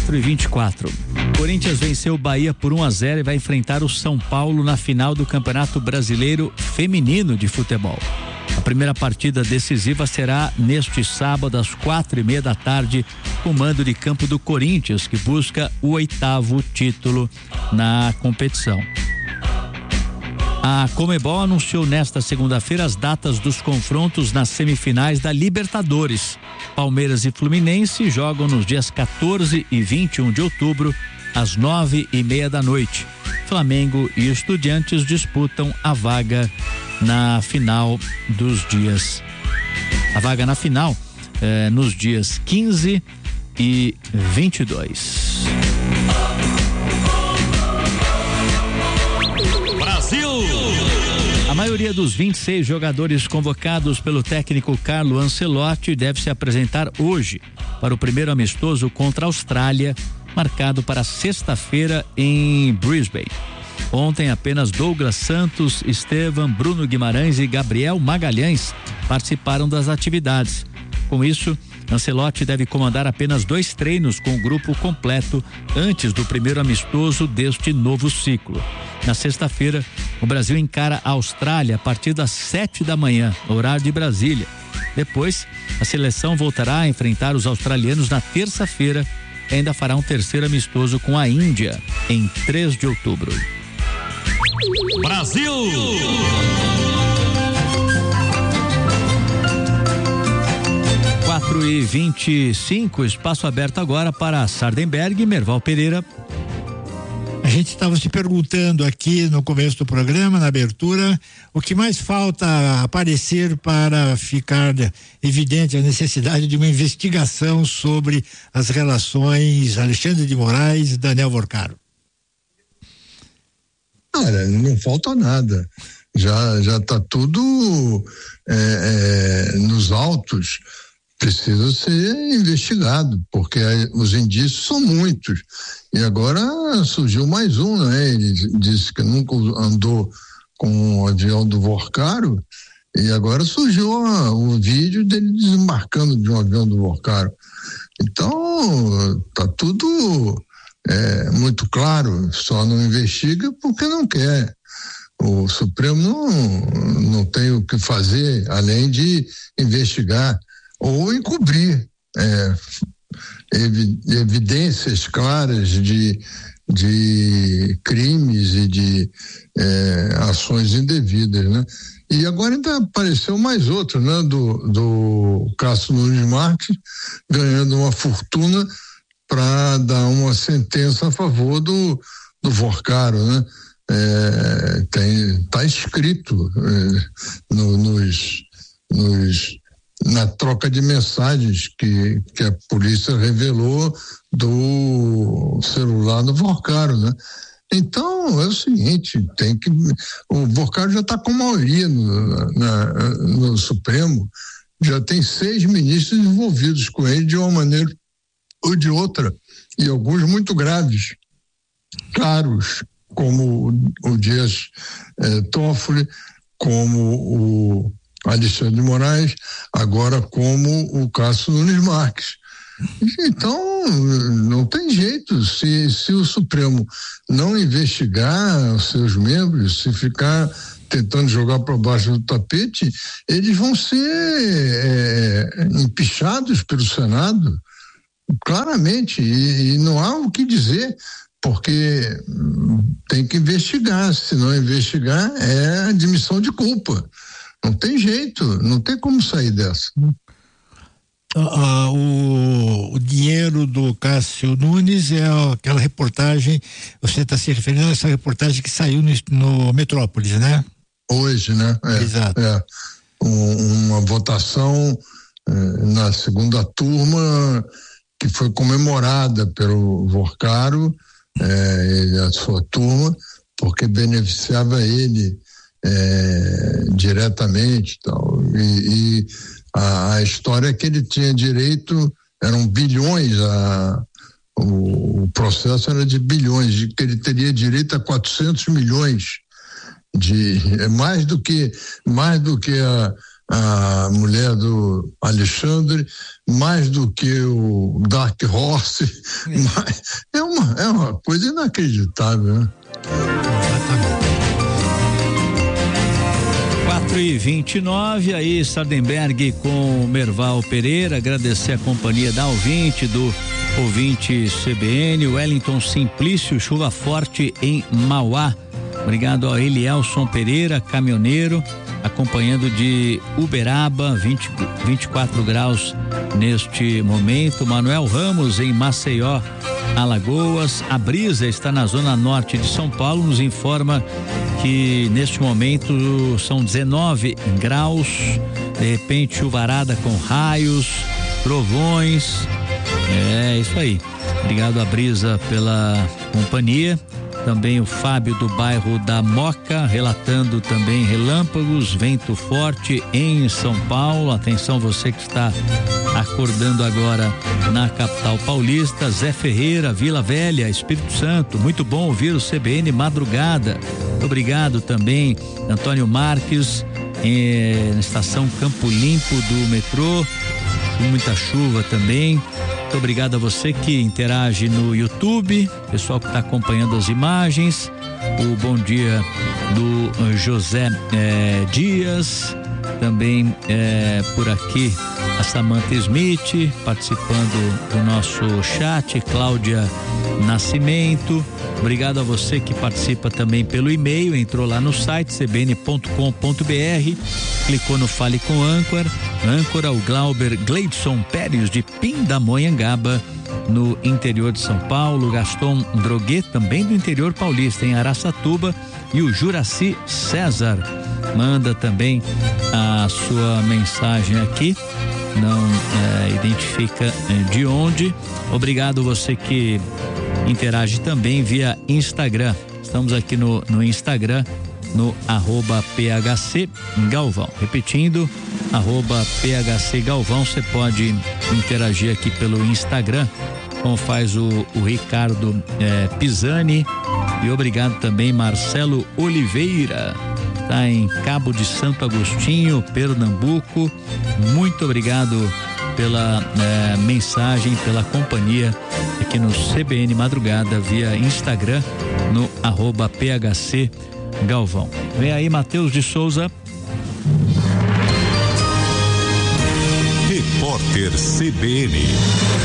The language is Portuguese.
4:24. Corinthians venceu o Bahia por 1-0 e vai enfrentar o São Paulo na final do Campeonato Brasileiro Feminino de Futebol. A primeira partida decisiva será neste sábado às 4:30 da tarde, com mando de campo do Corinthians, que busca o 8º título na competição. A Conmebol anunciou nesta segunda-feira as datas dos confrontos nas semifinais da Libertadores. Palmeiras e Fluminense jogam nos dias 14 e 21 de outubro, às 9:30 da noite. Flamengo e Estudiantes disputam a vaga na final dos dias. A vaga na final nos dias 15 e 22. A maioria dos 26 jogadores convocados pelo técnico Carlo Ancelotti deve se apresentar hoje para o primeiro amistoso contra a Austrália, marcado para sexta-feira em Brisbane. Ontem apenas Douglas Santos, Estevam, Bruno Guimarães e Gabriel Magalhães participaram das atividades. Com isso, Ancelotti deve comandar apenas 2 treinos com o grupo completo antes do primeiro amistoso deste novo ciclo. Na sexta-feira, o Brasil encara a Austrália a partir das 7 da manhã, horário de Brasília. Depois, a seleção voltará a enfrentar os australianos na terça-feira e ainda fará um terceiro amistoso com a Índia em 3 de outubro. Brasil! 4:25, espaço aberto agora para Sardenberg e Merval Pereira. A gente estava se perguntando aqui no começo do programa, na abertura, o que mais falta aparecer para ficar evidente a necessidade de uma investigação sobre as relações Alexandre de Moraes e Daniel Vorcaro. Cara, não falta nada. Já está tudo nos autos. Precisa ser investigado, porque os indícios são muitos. E agora surgiu mais um, né? Ele disse que nunca andou com o avião do Vorcaro, e agora surgiu o vídeo dele desembarcando de um avião do Vorcaro. Então, tá tudo muito claro, só não investiga porque não quer. O Supremo não tem o que fazer além de investigar ou encobrir evidências claras de crimes e de ações indevidas, né? E agora ainda apareceu mais outro, né? Do Cássio Nunes Marques ganhando uma fortuna para dar uma sentença a favor do Vorcaro, né? Tá escrito na troca de mensagens que a polícia revelou do celular do Vorcaro, né? Então é o seguinte, o Vorcaro já está com maioria no Supremo, já tem 6 ministros envolvidos com ele de uma maneira ou de outra, e alguns muito graves, caros, como o Dias Toffoli, como o Alexandre de Moraes, agora como o Cássio Nunes Marques. Então, não tem jeito. Se o Supremo não investigar os seus membros, se ficar tentando jogar para baixo do tapete, eles vão ser empichados pelo Senado, claramente, e não há o que dizer, porque tem que investigar. Se não investigar, é admissão de culpa. Não tem jeito, não tem como sair dessa. O dinheiro do Cássio Nunes é aquela reportagem, você está se referindo a essa reportagem que saiu no Metrópolis, né? Hoje, né? Exato. Uma votação na segunda turma que foi comemorada pelo Vorcaro e a sua turma, porque beneficiava ele diretamente, tal. E a história é que ele tinha direito, eram bilhões, o processo era de bilhões, de que ele teria direito a 400 milhões mais do que a mulher do Alexandre, mais do que o Dark Horse, mas é uma coisa inacreditável, né? 4h29, aí Sardenberg com Merval Pereira, agradecer a companhia da ouvinte, do ouvinte CBN, Wellington Simplício, chuva forte em Mauá. Obrigado ao Elielson Pereira, caminhoneiro, acompanhando de Uberaba, 24 graus neste momento. Manuel Ramos em Maceió, Alagoas. A brisa está na zona norte de São Paulo, nos informa que neste momento são 19 graus, de repente chuvarada com raios, trovões, é isso aí. Obrigado a brisa pela companhia. Também o Fábio do bairro da Moca, relatando também relâmpagos, vento forte em São Paulo. Atenção você que está acordando agora na capital paulista. Zé Ferreira, Vila Velha, Espírito Santo, muito bom ouvir o CBN Madrugada. Obrigado também, Antônio Marques, na estação Campo Limpo do metrô, muita chuva também. Muito obrigado a você que interage no YouTube, pessoal que está acompanhando as imagens. O bom dia do José Dias, também por aqui a Samantha Smith participando do nosso chat, Cláudia Nascimento. Obrigado a você que participa também pelo e-mail, entrou lá no site cbn.com.br, clicou no Fale com âncora, o Glauber Gleidson Pérez de Pindamonhangaba, no interior de São Paulo, Gaston Droguet, também do interior paulista, em Araçatuba, e o Juraci César manda também a sua mensagem aqui, não identifica de onde. Obrigado você que interage também via Instagram. Estamos aqui no Instagram, no @PHC Galvão. Repetindo, @PHC Galvão. Você pode interagir aqui pelo Instagram, como faz o Ricardo Pisani. E obrigado também Marcelo Oliveira, está em Cabo de Santo Agostinho, Pernambuco. Muito obrigado pela mensagem, pela companhia aqui no CBN Madrugada via Instagram, no @PHC Galvão. Vem aí Matheus de Souza. Repórter CBN.